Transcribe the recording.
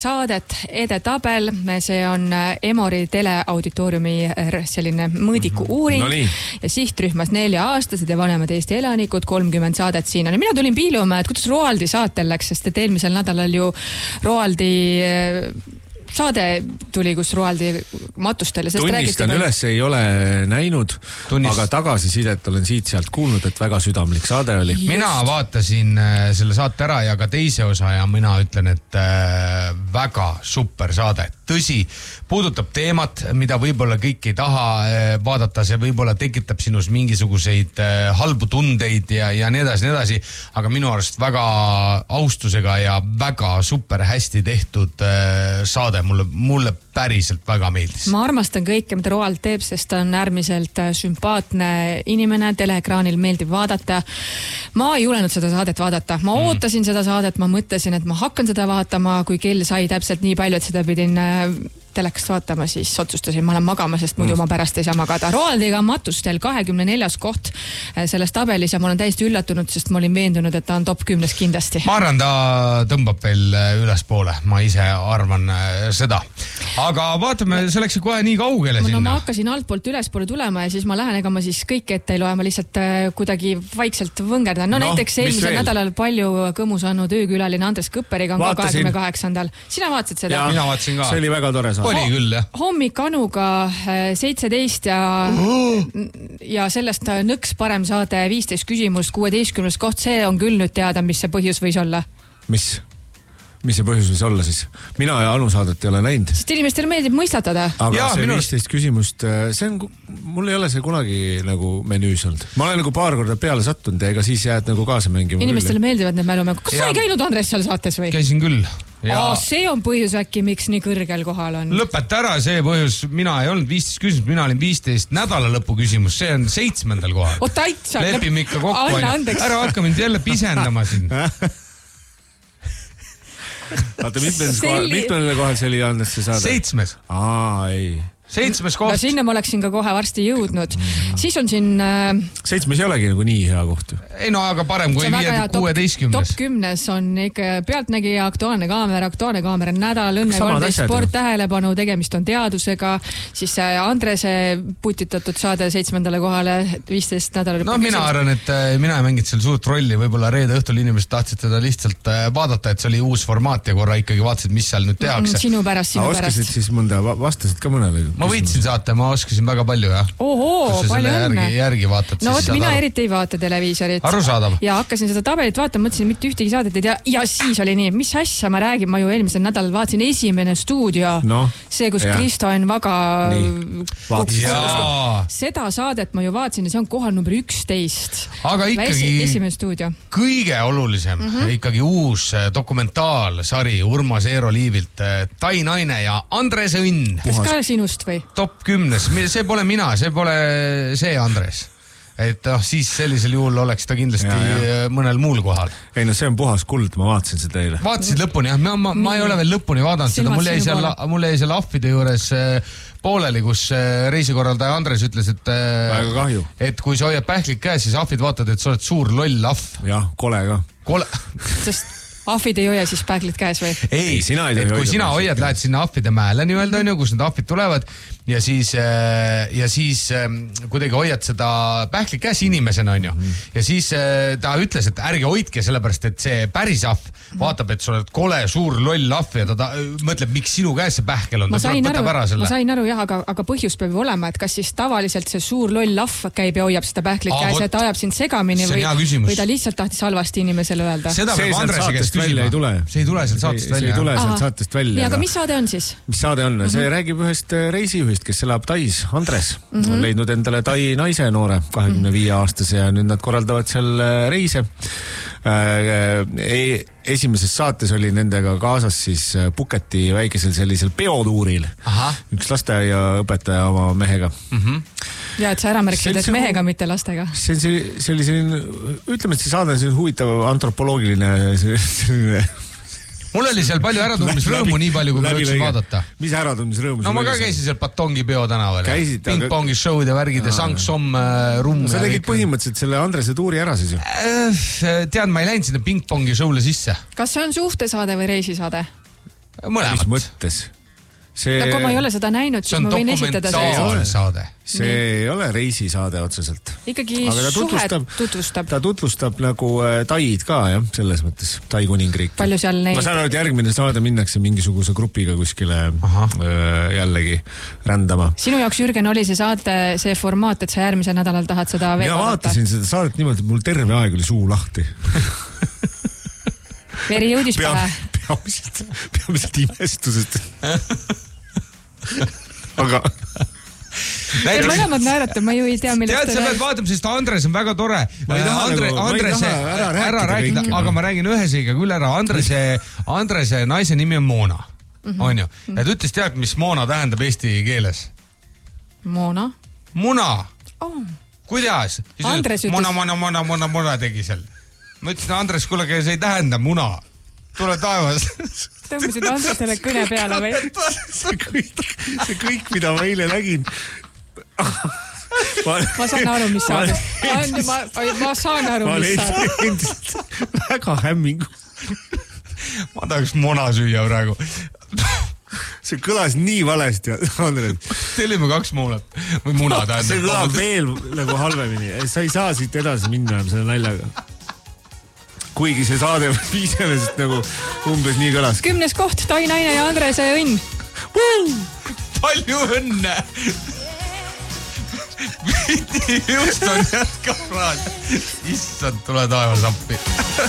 saadet Edetabel, see on Emori teleauditooriumi selline mõõdiku uuring ja sihtrühmas 4-aastased ja vanemad Eesti elanikud, 30 saadet siin on. Ja mina tulin piiluma, et kuidas Roaldi saatel läks, sest et eelmisel nädalal ju Roaldi saade tuli, kus Roaldi matustel. Tunnistan üles, ei ole näinud, aga tagasisidet olen siit-sealt kuulnud, et väga südamlik saade oli. Mina vaatasin selle saate ära ja ka teise osa ja mina ütlen, et väga super saade. Tõsi, puudutab teemat, mida võib-olla kõik ei taha vaadata, see võib-olla tekitab sinus mingisuguseid halbu tundeid ja nii edasi, aga minu arust väga austusega ja väga super hästi tehtud saade. Mulle päriselt väga meeldis. Ma armastan kõike, mida Roald teeb, sest ta on äärmiselt sümpaatne inimene, teleekraanil meeldib vaadata. Ma ei julenud seda saadet vaadata. Ma ootasin seda saadet, ma mõtlesin, et ma hakkan seda vaatama, kui kell sai täpselt nii palju, et seda pidin telekast vaatama, siis otsustasin, ma olen magama, sest muidu ma pärast ei saa magada. Roaldiga matustel 24. koht selles tabelis ja ma olen täiesti üllatunud, sest ma olin veendunud, et ta on top 10 kindlasti. Ma arvan, ta tõmbab veel ülespoole. Ma ise arvan seda. Aga vaatame, see läks kohe nii kaugele sinna. Ma hakkasin altpoolt ülespoole tulema ja siis ma lähen, ega ma siis kõik ette ei loe, ma lihtsalt kuidagi vaikselt võngerdan. Näiteks eelmisel nädalal palju kõmu saanud öökülaline Andres Kõpperiga on ka 28. Sina vaatasid seda? Mina vaatasin ka. See oli väga tore. Oli küll, jah. Hommik Anuga 17 ja sellest nõks parem saade 15 küsimust, 16. koht, see on küll nüüd teada, mis see põhjus võis olla. Mis see põhjus võis olla siis? Mina ja Anu saadet ei ole näinud. Sest inimestele meeldib mõistatada. Aga see 15 küsimust, mul ei ole see kunagi nagu menüüs olnud. Ma olen nagu paar korda peale sattunud ja ega siis jääd nagu kaasa mängima. Inimestele meeldivad need mälumängu. Kas sa ei käinud Andres seal saates või? Käisin küll. See on põhjus äkki, miks nii kõrgel kohal on. Lõpeta ära see põhjus, mina ei olnud 15 küsimus, mina olin 15 nädala lõpu küsimus, see on 7. kohal. Lepime ikka kokku. Ära hakka mind jälle pisendama siin. Vaata, mitmendale kohal see oli Andres see saade? 7. Ei. 7. koht. No sinna ma oleksin ka kohe varsti jõudnud. Siis on siin... 7 ei olegi nagu nii hea koht. Ei no, aga parem kui 16. Top 10 on ikka Pealtnägija, Aktuaalne kaamera, nädal õnne, 13 sport, tähelepanu, tegemist on teadusega, siis Andrese putitatud saade 7. kohale 15 nädalal. No mina arvan, et mina ei mänginud seal suurt rolli, võib-olla reede õhtul inimesed tahtsid teda lihtsalt vaadata, et see oli uus formaat ja korra ikkagi vaatasid, mis seal nüüd tehakse. Sinu pärast. Oskasid siis mõnda, vastasid ka mõnele? Ma võitsin saate, ma oskasin väga palju, jah. Ohoo, palju õnne. Järgi vaatad. No mina eriti ei vaata televiisorit. Arusaadav. Ja hakkasin seda tabelit vaatama, mõtlesin, mitte ühtegi saadet ei tea. Ja siis oli nii, mis asja ma räägin, ma ju eelmisel nädalal vaatasin Esimene stuudio. See, kus Kristo on väga... Seda saadet ma ju vaatasin ja see on kohal number 11. Aga ikkagi Esimene stuudio. Kõige olulisem, ikkagi uus dokumentaalsari Urmas Eero Liivilt, Tai naine ja Andres Õnn. Kas ka sinust või? Top 10. See pole mina, see pole see Andres. Et siis sellisel juhul oleks ta kindlasti mõnel muul kohal. Ei no see on puhas kuld, ma vaatasin seda eile. Vaatasid lõpuni, jah? Ma ei ole veel lõpuni vaadanud seda. Mul jäi seal ahvide juures pooleli, kus reisikorraldaja Andres ütles, et kui sa hoiad pähklik käes, siis ahvid vaatad, et sa oled suur loll ahv. Jah, kole ka. Sest ahvid ei hoia siis pähklid käes või? Ei, kui sina hoiad, lähed sinna ahvide mäele nii-öelda, kus need ahvid tulevad ja siis kuidagi hoiad seda pähklit käes inimesena, on ju. Ja siis ta ütles, et ärge hoidke sellepärast, et see päris ahv vaatab, et sa oled kole, suur, loll ahv ja ta mõtleb, miks sinu käes see pähkel on. Ma sain aru, jah, aga põhjus peab olema, et kas siis tavaliselt see suur loll ahv käib ja hoiab seda pähklit käes, et ta ajab sind segamini või ta lihtsalt tahtis halvasti inimesele öelda. Seda peab Andrese käest küsima. See ei tule sealt saatest välja. See ei tule sealt saatest välja. Aga mis saade on siis? Mis saade on? See räägib ühest reisijuhist, kes elab Tais, Andres. On leidnud endale Tai naise noore, 25-aastase ja nüüd nad korraldavad seal reise. Esimeses saates oli nendega kaasas siis Puketi väikesel sellisel peotuuril. Üks lasteaiaõpetaja oma mehega. Ja et sa ära märksid, et mehega, mitte lastega. See oli selline, ütleme, et see saade on huvitav antropoloogiline Mul oli seal palju äratundmisrõõmu, nii palju, kui ma võiksin vaadata. Mis äratundmisrõõmu? No ma ka käisin seal Patongi peo tänaval. Pingpongi show'd ja värgid ja Sang-Som rumm. Sa tegid põhimõtteliselt selle Andrese tuuri ära siis ju? Tead, ma ei läinud sinna pingpongi show'le sisse. Kas see on suhtesaade või reisisaade? mõlemad. Mis mõttes? Kui ma ei ole seda näinud, siis ma võin esitada saade. See ei ole reisisaade otseselt. Ikkagi suhet tutvustab. Ta tutvustab nagu Taid ka, jah, selles mõttes. Tai kuningriik. Palju seal neid? Ma saan aru, et järgmine saade minnakse mingisuguse grupiga kuskile jällegi rändama. Sinu jaoks, Jürgen, oli see saate, see formaat, et sa järgmisel nädalal tahad seda veel vaadata? Ma vaatasin seda saadet niimoodi, et mul terve aeg oli suu lahti. Veri jõudis pähe. Peamiselt imestusest. Aga Te mõlemad naerate, ma ju ei tea, millest tead, sa pead vaatama, sest Andres on väga tore. Ära räägida, aga ma räägin ühe seiga küll ära. Andrese naise nimi on Moona. On ju? Ja ta ütles, tead, mis Moona tähendab eesti keeles? Moona? Muna. Kuidas? Andres ütles... Muna tegi seal. Ma ütlesin, Andres, kuule, see ei tähenda muna. Tule taevas. Tõmbasid Andresele kõne peale või? See kõik, mida ma eile nägin. Ma saan aru, mis saades. Ma saan aru, mis saades. Väga hämmingu. Ma tahaks muna süüa praegu. See kõlas nii valesti, Andres. Tellime 2 muunat. Või muna tähendab. See kõlab veel nagu halvemini. Sa ei saa siit edasi minna selle naljaga. Kuigi see saade iseenesest nagu umbes nii kõlas. 10. koht, Tai naine ja Andrese õnn. Palju õnne! Just on jätkab raad. Issand, tule taevas appi.